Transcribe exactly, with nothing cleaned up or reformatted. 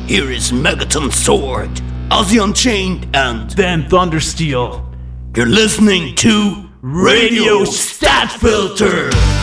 Here is Megaton Sword, Ozzy Unchained, and then Thundersteel. You're listening to Radio Stat Filter.